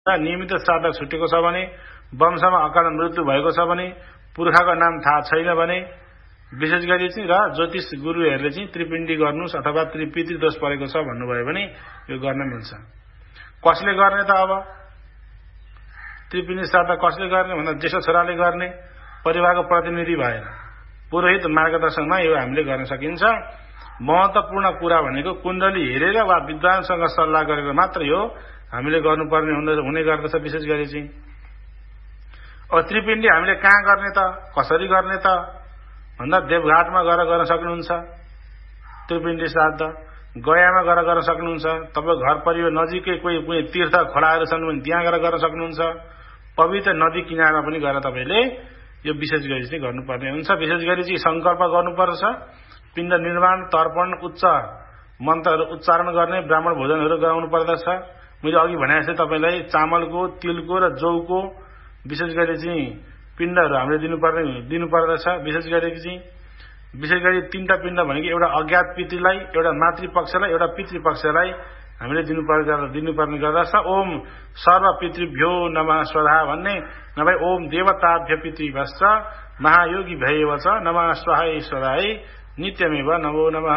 नियमित श्राद्ध छुटेको छ भने, वंशमा अकाल मृत्यु भएको छ भने, पुर्खाको नाम थाहा छैन भने, विशेष गरी चाहिँ र ज्योतिष गुरुहरूले चाहिँ त्रिपिण्डी गर्नुस् अथवा पितृदोष परेको छ भन्नुभयो भने यो गर्न मिल्छ। कसले गर्ने त? अब त्रिपिण्डी श्राद्ध कसले गर्ने भन्दा जेठो छोराले गर्ने, परिवारको प्रतिनिधि भएर पुरोहित मार्गदर्शनमा यो हामीले गर्न सकिन्छ। महत्त्वपूर्ण कुरा भनेको कुण्डली हेरेर वा विद्वानसँग सल्लाह गरेर मात्र यो हामीले गर्नुपर्ने हुने गर्दछ। विशेष गरी चाहिँ अब त्रिपिण्डी हामीले कहाँ गर्ने त, कसरी गर्ने त भन्दा देवघाटमा गएर गर्न सक्नुहुन्छ। त्रिपिण्डी श्राद्ध गयामा गएर गर्न सक्नुहुन्छ। तपाईँ घर परिवार नजिकै कुनै तीर्थ खोलाहरू छन् भने त्यहाँ गएर गर्न सक्नुहुन्छ। पवित्र नदी किनारमा पनि गएर तपाईँले यो विशेष गरी चाहिँ गर्नुपर्ने हुन्छ। विशेष गरी चाहिँ संकल्प गर्नुपर्छ। पिण्ड निर्माण, तर्पण, उच्च मन्त्रहरू उच्चारण गर्ने, ब्राह्मण भोजनहरू गराउनु पर्दछ। मैले अघि भने जस्तै तपाईँलाई चामलको, तिलको र जौको विशेष गरी चाहिँ पिण्डहरू हामीले दिनु पर्दछ। विशेष गरी तीनटा पिण्ड भनेको एउटा अज्ञात पितृलाई, एउटा मातृपक्षलाई, एउटा पितृपक्षलाई हामीले दिनुपर्ने गर्दछ। ओम सर्व पितृभ्यो नमः स्वाहा भन्ने, नभए ओम देवताभ्य पितृभ्यश्च महायोगी भयेव च नमः स्वाहाय स्वाहाय नित्यमेव नमो नमः।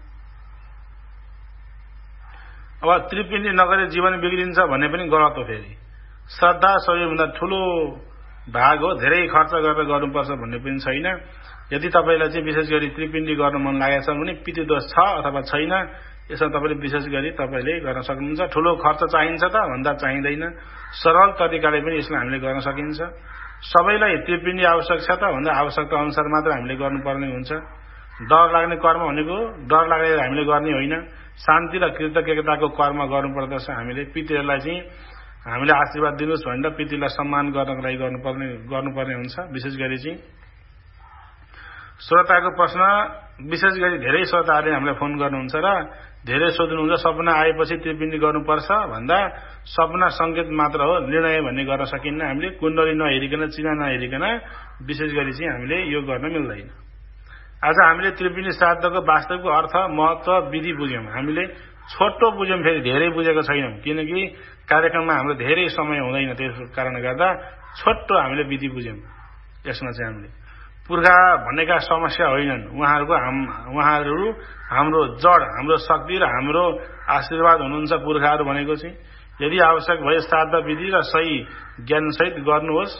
अब त्रिपिण्डी नगरी जीवन बिग्रिन्छ भन्ने पनि गलत हो। फेरि श्रद्धा सबैभन्दा ठूलो भाग हो, धेरै खर्च गरेर गर्नुपर्छ भन्ने पनि छैन। यदि तपाईँलाई चाहिँ विशेष गरी त्रिपिण्डी गर्न मन लागेको छ भने पितृदोष छ अथवा छैन, यसमा तपाईँले विशेष गरी तपाईँले गर्न सक्नुहुन्छ। ठूलो खर्च चाहिन्छ त भन्दा चाहिँदैन, सरल तरिकाले पनि यसलाई हामीले गर्न सकिन्छ। सबैलाई त्रिपिण्डी आवश्यक छ त भन्दा आवश्यकता अनुसार मात्र हामीले गर्नुपर्ने हुन्छ। डर लाग्ने कर्म भनेको डर लागेर हामीले गर्ने होइन, शान्ति र कृतज्ञताको कर्म गर्नुपर्दछ। हामीले पितृहरूलाई चाहिँ हामीले आशीर्वाद दिनुहोस् भनेर पितृलाई सम्मान गर्नको लागि गर्नुपर्ने हुन्छ। विशेष गरी चाहिँ श्रोताको प्रश्न, विशेष गरी धेरै श्रोताहरूले हामीलाई फोन गर्नुहुन्छ र धेरै सोध्नुहुन्छ सपना आएपछि त्रिपिण्डी गर्नुपर्छ भन्दा सपना संकेत मात्र हो, निर्णय भन्ने गर्न सकिन्न। हामीले कुण्डली नहेरिकन, चिना नहेरिकन विशेष गरी चाहिँ हामीले यो गर्न मिल्दैन। आज हामीले त्रिपिण्डी श्राद्धको वास्तविक अर्थ, महत्व, विधि बुझ्यौं। हामीले छोटो बुझ्यौं, फेरि धेरै बुझेको छैनौं, किनकि कार्यक्रममा हाम्रो धेरै समय हुँदैन। त्यसको कारणले गर्दा छोटो हामीले विधि बुझ्यौं। यसमा चाहिँ हामीले पुर्खा भनेका समस्या होइनन्, उहाँहरू हाम्रो जड, हाम्रो शक्ति र हाम्रो आशीर्वाद हुनुहुन्छ। पुर्खाहरू भनेको चाहिँ यदि आवश्यक भए श्राद्ध विधि र सही ज्ञानसहित गर्नुहोस्।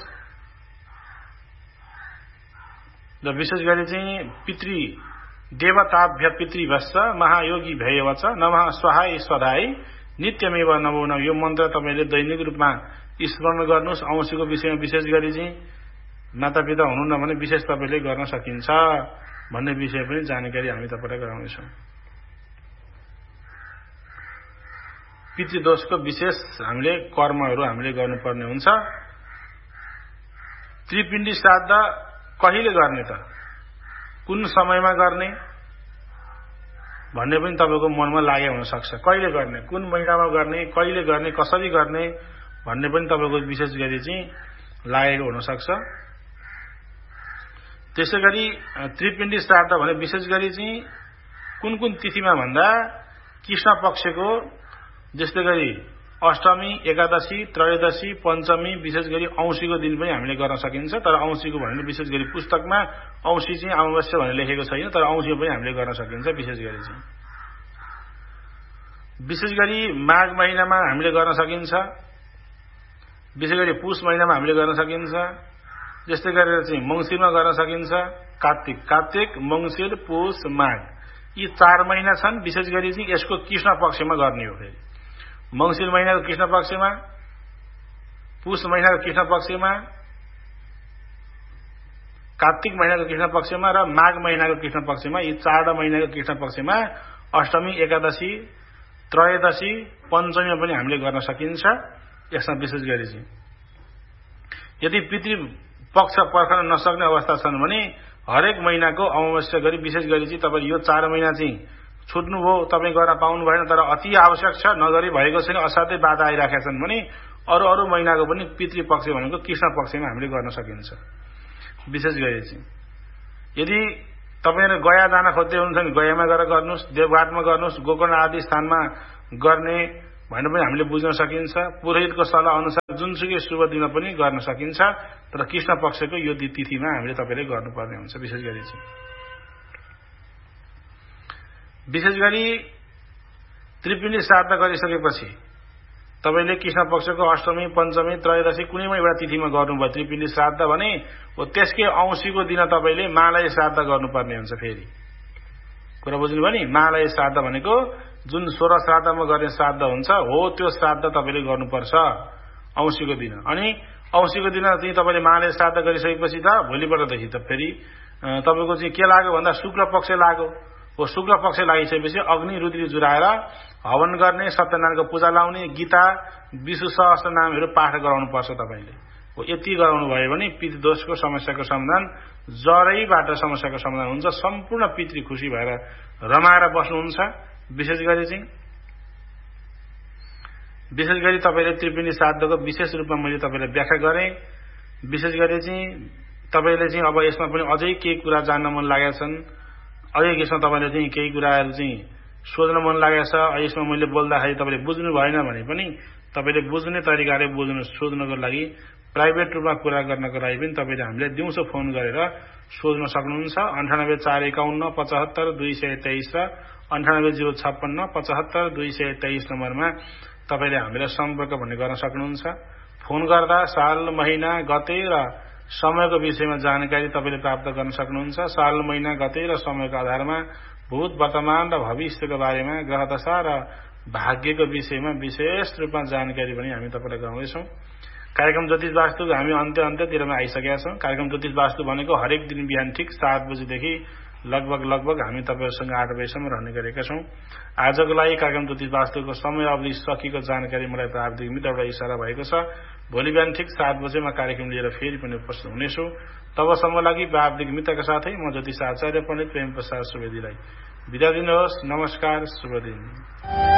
र विशेष गरी चाहिँ पितृ देवताभ्य पितृभ्यश्च महायोगी भयेव च नमः स्वाहाय स्वाहाय नित्यमेव नमो नमः। यो मन्त्र तपाईँले दैनिक रूपमा स्मरण गर्नुहोस्। औँसीको विषयमा विशेष गरी चाहिँ मातापिता हुनुहुन्न भने विशेष तपाईँले गर्न सकिन्छ भन्ने विषय पनि जानकारी हामी तपाईँलाई गराउनेछौँ। पितृदोषको विशेष हामीले कर्महरू हामीले गर्नुपर्ने हुन्छ। त्रिपिण्डी श्राद्ध कहिले गर्ने त, कुन समयमा गर्ने भन्ने पनि तपाईँको मनमा लागेको हुन सक्छ। कहिले गर्ने, कुन महिनामा गर्ने, कहिले गर्ने, कसरी गर्ने भन्ने पनि तपाईँको विशेष गरी चाहिँ लागेको हुन सक्छ। त्यसै गरी त्रिपिण्डी श्राद्ध भने विशेष गरी चाहिँ कुन कुन तिथिमा भन्दा कृष्ण पक्षको, जस्तै गरी अष्टमी, एकादशी, त्रयोदशी, पञ्चमी, विशेष गरी औँसीको दिन पनि हामीले गर्न सकिन्छ। तर औँसीको भनेर विशेष गरी पुस्तकमा औँसी चाहिँ अमावस्या भनेर लेखेको छैन, तर औँसी पनि हामीले गर्न सकिन्छ। विशेष गरी माघ महिनामा हामीले गर्न सकिन्छ। विशेष गरी पुष महिनामा हामीले गर्न सकिन्छ। जस्तै गरेर चाहिँ मङ्सिरमा गर्न सकिन्छ। कार्तिक, मङ्सिर, पुष, माघ, यी 4 महिना छन्। विशेष गरी चाहिँ यसको कृष्ण पक्षमा गर्ने हो। फेरि मङ्सिर महिनाको कृष्ण पक्षमा, पुष महिनाको कृष्ण पक्षमा, कार्तिक महिनाको कृष्ण पक्षमा र माघ महिनाको कृष्ण पक्षमा, यी 4 महिनाको कृष्ण पक्षमा अष्टमी, एकादशी, त्रयोदशी, पञ्चमी पनि हामीले गर्न सकिन्छ। यसमा विशेष गरी चाहिँ यदि पितृ पक्ष पर्खन नसक्ने अवस्था छन् भने हरेक महिनाको अमावस्या गरी विशेष गरी चाहिँ तपाईँ यो 4 महिना चाहिँ छुट्नुभयो, तपाईँ गर्न पाउनु भएन, तर अति आवश्यक छ, नगरी भएको छैन, असाध्यै बाधा आइराखेका छन् भने अरू महिनाको पनि पितृपक्ष भनेको कृष्ण पक्षमा हामीले गर्न सकिन्छ। विशेष गरी चाहिँ यदि तपाईँले गया जान खोज्दै हुनुहुन्छ भने गयामा गएर गर्नुहोस्, देवघाटमा गर्नुहोस्, गोकर्ण आदि स्थानमा गर्ने भनेर पनि हामीले बुझ्न सकिन्छ। पुरोहितको सल्लाह अनुसार जुनसुकै शुभ दिन पनि गर्न सकिन्छ, तर कृष्ण पक्षको यो तिथिमा हामीले तपाईँले गर्नुपर्ने हुन्छ। विशेष गरी त्रिपिण्डी श्राद्ध गरिसकेपछि तपाईँले कृष्ण पक्षको अष्टमी, पञ्चमी, त्रयोदशी कुनैमा एउटा तिथिमा गर्नुभयो त्रिपिण्डी श्राद्ध भने त्यसकै औँसीको दिन तपाईँले महालय श्राद्ध गर्नुपर्ने हुन्छ। फेरि कुरा बुझ्नुभयो नि, महालय श्राद्ध भनेको जुन 16 श्राद्धमा गर्ने श्राद्ध हुन्छ हो त्यो श्राद्ध तपाईँले गर्नुपर्छ औँसीको दिन। अनि औँसीको दिन चाहिँ तपाईँले महालय श्राद्ध गरिसकेपछि त भोलिपल्टदेखि त फेरि तपाईँको चाहिँ के लाग्यो भन्दा शुक्ल पक्ष लाग्यो हो। शुक्ल पक्ष लागिसकेपछि अग्नि रुद्री जुराएर हवन गर्ने, सत्यनारायणको पूजा लाउने, गीता, विष्णु सहस्त्र नामहरू पाठ गराउनु पर्छ तपाईँले हो। यति गराउनु भयो भने पितृदोषको समस्याको समाधान, जरैबाट समस्याको समाधान हुन्छ। सम्पूर्ण पितृ खुसी भएर रमाएर बस्नुहुन्छ। विशेष गरी तपाईँले त्रिपिण्डी श्राद्धको विशेष रूपमा मैले तपाईँलाई व्याख्या गरेँ। विशेष गरी चाहिँ तपाईँले चाहिँ अब यसमा पनि अझै केही कुरा जान्न मन लागेका छन्, अझै यसमा तपाईँले चाहिँ केही कुराहरू चाहिँ सोध्न मन लागेको छ, यसमा मैले बोल्दाखेरि तपाईँले बुझ्नु भएन भने पनि तपाईँले बुझ्ने तरिकाले सोध्नको लागि प्राइभेट रूपमा कुरा गर्नको लागि पनि तपाईँले हामीलाई दिउँसो फोन गरेर सोध्न सक्नुहुन्छ। 98 451 75 223 र 98 056 75 223 नम्बरमा तपाईँले हामीलाई सम्पर्क भन्ने गर्न सक्नुहुन्छ। फोन गर्दा साल, महिना, गते र समयको विषयमा जानकारी तपाईँले प्राप्त गर्न सक्नुहुन्छ। साल, महिना, गते र समयको आधारमा भूत, वर्तमान र भविष्यको बारेमा, ग्रहदशा र भाग्यको विषयमा विशेष रूपमा जानकारी पनि हामी तपाईँलाई गराउँदैछौँ। कार्यक्रम ज्योतिष वास्तु हामी अन्त्यतिरमा आइसकेका छौँ। कार्यक्रम ज्योतिष वास्तु भनेको हरेक दिन बिहान ठिक 7 बजेदेखि लगभग हामी तपाईँहरूसँग 8 बजेसम्म रहने गरेका छौँ। आजको लागि कार्यक्रम ज्योतिष वास्तुको समय अवधि सकिएको जानकारी मलाई प्राविधिक मित्रबाट इसारा भएको छ। भोलि बिहान ठिक 7 बजेमा कार्यक्रम लिएर फेरि पनि उपस्थित हुनेछु। तबसम्म लागि प्राविधिक मित्रका साथै म ज्योतिष आचार्य पण्डित प्रेम प्रसाद सुवेदीलाई बिदा दिनुहोस्। नमस्कार, शुभ दिन।